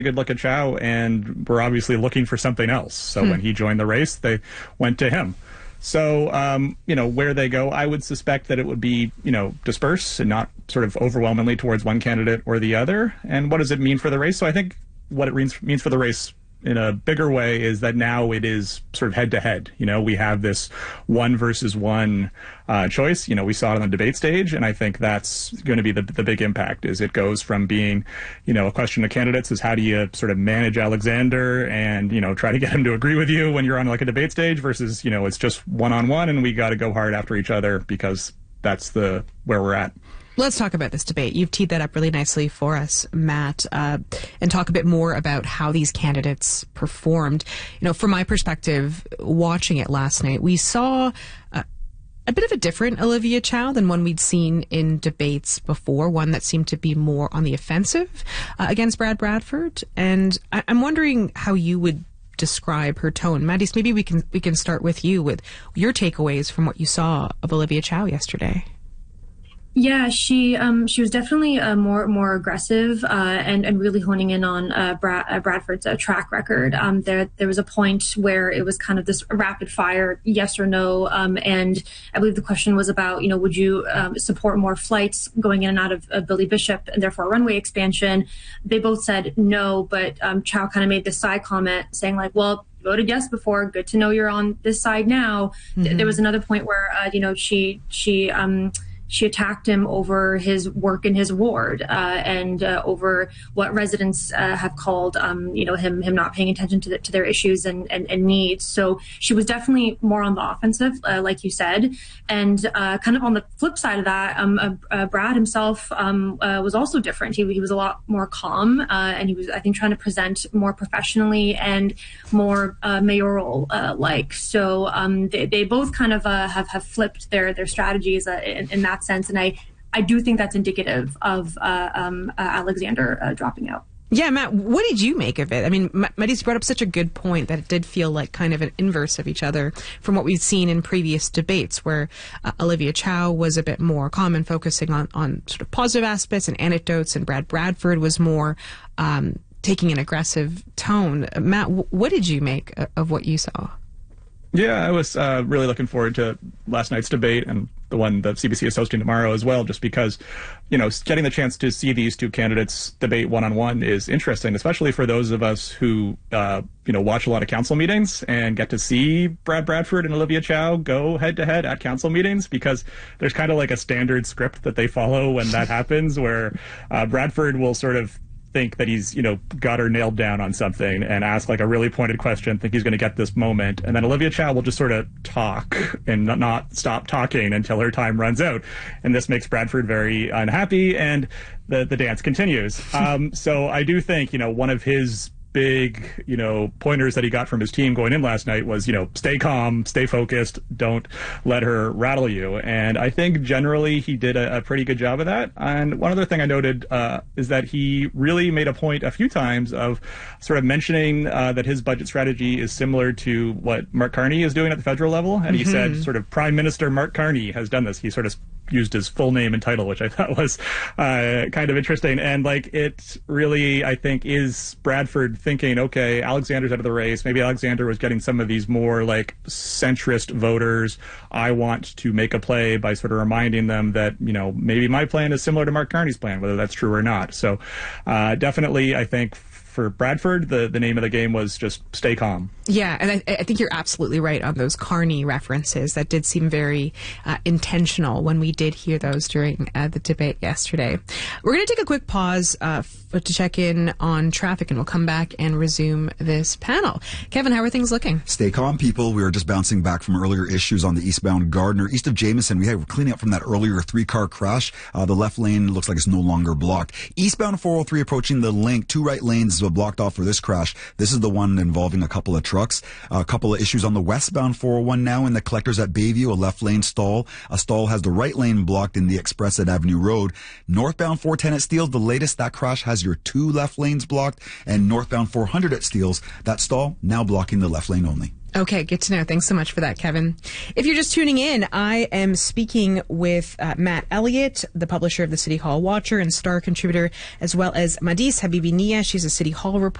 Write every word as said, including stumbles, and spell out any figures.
good look at Chow and were obviously looking for something else. So Hmm. when he joined the race, they went to him. So, um, you know, where they go, I would suspect that it would be, you know, disperse and not sort of overwhelmingly towards one candidate or the other. And what does it mean for the race? So I think what it means, means for the race in a bigger way is that now it is sort of head to head. You know, we have this one versus one uh, choice. You know, we saw it on the debate stage, and I think that's going to be the, the big impact is it goes from being, you know, a question of candidates is how do you sort of manage Alexander and, you know, try to get him to agree with you when you're on like a debate stage versus, you know, it's just one on one and we got to go hard after each other because that's the where we're at. Let's talk about this debate. You've teed that up really nicely for us, Matt, uh, and talk a bit more about how these candidates performed. You know, from my perspective, watching it last night, we saw uh, a bit of a different Olivia Chow than one we'd seen in debates before, one that seemed to be more on the offensive uh, against Brad Bradford. And I- I'm wondering how you would describe her tone. Maddie, maybe we can we can start with you with your takeaways from what you saw of Olivia Chow yesterday. Yeah, she um, she was definitely uh, more more aggressive uh, and and really honing in on uh, Brad, uh, Bradford's uh, track record. Um, there there was a point where it was kind of this rapid fire yes or no, um, and I believe the question was about, you know, would you um, support more flights going in and out of uh, Billy Bishop and therefore runway expansion? They both said no, but um, Chow kind of made this side comment saying like, well, voted yes before. Good to know you're on this side now. Mm-hmm. Th- there was another point where uh, you know she she. Um, She attacked him over his work in his ward uh, and uh, over what residents uh, have called, um, you know, him him not paying attention to, the, to their issues and, and, and needs. So she was definitely more on the offensive, uh, like you said. And uh, kind of on the flip side of that, um, uh, uh, Brad himself um, uh, was also different. He, he was a lot more calm uh, and he was, I think, trying to present more professionally and more uh, mayoral-like. Uh, so um, they, they both kind of uh, have, have flipped their, their strategies uh, in, in that sense, and I, I do think that's indicative of uh, um, uh, Alexander uh, dropping out. Yeah, Matt, what did you make of it? I mean, Maddie's brought up such a good point that it did feel like kind of an inverse of each other from what we've seen in previous debates, where uh, Olivia Chow was a bit more calm and focusing on, on sort of positive aspects and anecdotes, and Brad Bradford was more um, taking an aggressive tone. Matt, w- what did you make of what you saw? Yeah, I was uh, really looking forward to last night's debate and the one that C B C is hosting tomorrow as well, just because, you know, getting the chance to see these two candidates debate one-on-one is interesting, especially for those of us who, uh, you know, watch a lot of council meetings and get to see Brad Bradford and Olivia Chow go head-to-head at council meetings, because there's kind of like a standard script that they follow when that happens, where uh, Bradford will sort of think that he's, you know, got her nailed down on something and ask like a really pointed question, think he's going to get this moment. And then Olivia Chow will just sort of talk and not, not stop talking until her time runs out. And this makes Bradford very unhappy, and the, the dance continues. Um, so I do think, you know, one of his big, you know, pointers that he got from his team going in last night was, you know, stay calm, stay focused, don't let her rattle you. And I think generally he did a, a pretty good job of that. And one other thing I noted uh, is that he really made a point a few times of sort of mentioning uh, that his budget strategy is similar to what Mark Carney is doing at the federal level. And mm-hmm. he said sort of Prime Minister Mark Carney has done this. He sort of used his full name and title, which I thought was uh, kind of interesting. And like, it really, I think, is Bradford thinking, okay, Alexander's out of the race. Maybe Alexander was getting some of these more like centrist voters. I want to make a play by sort of reminding them that, you know, maybe my plan is similar to Mark Carney's plan, whether that's true or not. So uh, definitely, I think, for Bradford, the, the name of the game was just stay calm. Yeah, and I, I think you're absolutely right on those Carney references. That did seem very uh, intentional when we did hear those during uh, the debate yesterday. We're going to take a quick pause uh, f- to check in on traffic, and we'll come back and resume this panel. Kevin, how are things looking? Stay calm, people. We are just bouncing back from earlier issues on the eastbound Gardner. East of Jameson, we have, we're cleaning up from that earlier three-car crash. Uh, the left lane looks like it's no longer blocked. Eastbound four oh three approaching the link. Two right lanes were blocked off for this crash. This is the one involving a couple of trucks. A couple of issues on the westbound four oh one now in the collectors at Bayview, a left lane stall. A stall has the right lane blocked in the express at Avenue Road. Northbound four ten at Steeles, the latest, that crash has your two left lanes blocked. And northbound four hundred at Steeles, that stall now blocking the left lane only. Okay, good to know. Thanks so much for that, Kevin. If you're just tuning in, I am speaking with uh, Matt Elliott, the publisher of the City Hall Watcher and Star contributor, as well as Madis Habibi Nia. She's a City Hall reporter.